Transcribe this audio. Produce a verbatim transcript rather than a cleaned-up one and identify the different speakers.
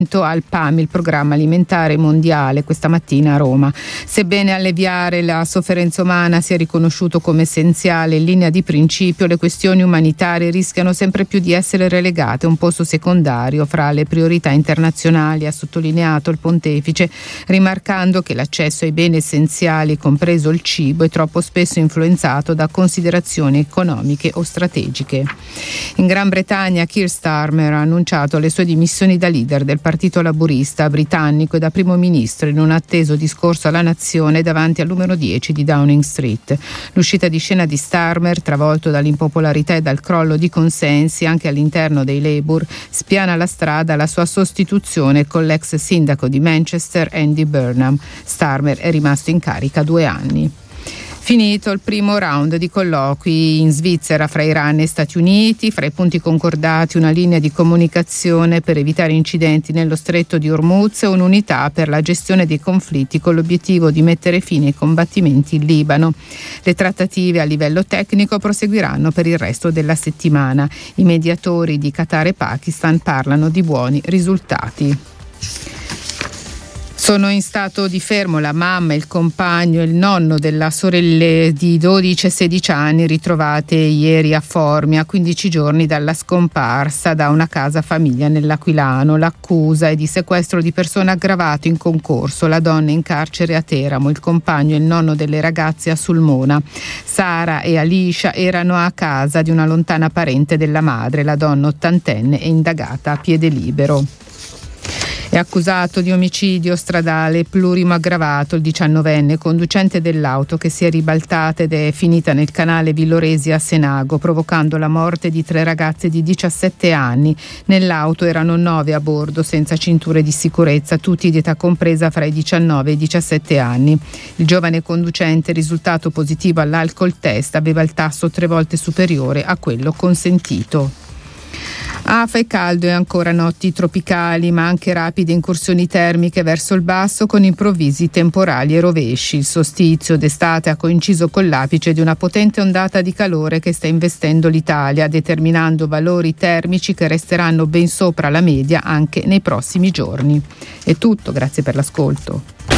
Speaker 1: adeguamento al P A M, il Programma Alimentare Mondiale, questa mattina a Roma. Sebbene alleviare la sofferenza umana sia riconosciuto come essenziale in linea di principio, le questioni umanitarie rischiano sempre più di essere relegate a un posto secondario fra le priorità internazionali, ha sottolineato il pontefice, rimarcando che l'accesso ai beni essenziali, compreso il cibo, è troppo spesso influenzato da considerazioni economiche o strategiche. In Gran Bretagna Keir Starmer ha annunciato le sue dimissioni da leader del Partito Laburista britannico e da primo ministro in un atteso discorso alla nazione davanti al numero dieci di Downing Street. L'uscita di scena di Starmer, travolto dall'impopolarità e dal crollo di consensi anche all'interno dei Labour, spiana la strada alla sua sostituzione con l'ex sindaco di Manchester Andy Burnham. Starmer è rimasto in carica due anni. Finito il primo round di colloqui in Svizzera fra Iran e Stati Uniti, fra i punti concordati una linea di comunicazione per evitare incidenti nello stretto di Hormuz e un'unità per la gestione dei conflitti con l'obiettivo di mettere fine ai combattimenti in Libano. Le trattative a livello tecnico proseguiranno per il resto della settimana. I mediatori di Qatar e Pakistan parlano di buoni risultati. Sono in stato di fermo la mamma, il compagno e il nonno della sorelle di dodici e sedici anni ritrovate ieri a Formia, a quindici giorni dalla scomparsa da una casa famiglia nell'Aquilano. L'accusa è di sequestro di persona aggravato in concorso. La donna in carcere a Teramo, il compagno e il nonno delle ragazze a Sulmona. Sara e Alicia erano a casa di una lontana parente della madre. La donna ottantenne è indagata a piede libero. È accusato di omicidio stradale plurimo aggravato il diciannovenne conducente dell'auto che si è ribaltata ed è finita nel canale Villoresi a Senago, provocando la morte di tre ragazze di diciassette anni. Nell'auto erano nove a bordo senza cinture di sicurezza, tutti di età compresa fra i diciannove e i diciassette anni. Il giovane conducente, risultato positivo all'alcol test, aveva il tasso tre volte superiore a quello consentito. Afa e caldo e ancora notti tropicali, ma anche rapide incursioni termiche verso il basso con improvvisi temporali e rovesci. Il solstizio d'estate ha coinciso con l'apice di una potente ondata di calore che sta investendo l'Italia, determinando valori termici che resteranno ben sopra la media anche nei prossimi giorni. È tutto, grazie per l'ascolto.